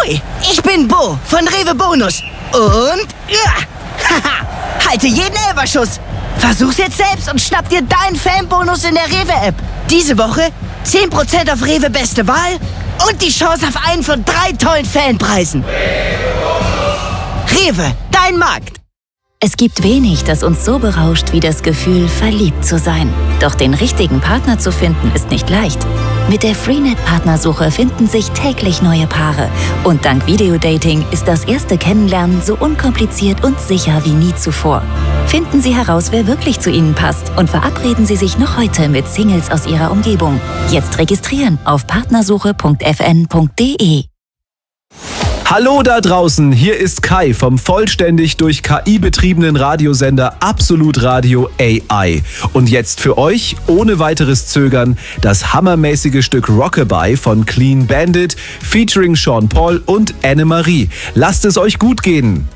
Hui, ich bin Bo von Rewe Bonus. Und halte jeden Elferschuss. Versuch's jetzt selbst und schnapp dir deinen Fanbonus in der Rewe-App. Diese Woche 10% auf Rewe Beste Wahl und die Chance auf einen von 3 tollen Fanpreisen. Rewe, dein Markt. Es gibt wenig, das uns so berauscht wie das Gefühl, verliebt zu sein. Doch den richtigen Partner zu finden, ist nicht leicht. Mit der Freenet-Partnersuche finden sich täglich neue Paare. Und dank Videodating ist das erste Kennenlernen so unkompliziert und sicher wie nie zuvor. Finden Sie heraus, wer wirklich zu Ihnen passt und verabreden Sie sich noch heute mit Singles aus Ihrer Umgebung. Jetzt registrieren auf partnersuche.fn.de. Hallo da draußen, hier ist Kai vom vollständig durch KI betriebenen Radiosender Absolut Radio AI. Und jetzt für euch, ohne weiteres Zögern, das hammermäßige Stück Rockabye von Clean Bandit featuring Sean Paul und Anne-Marie. Lasst es euch gut gehen.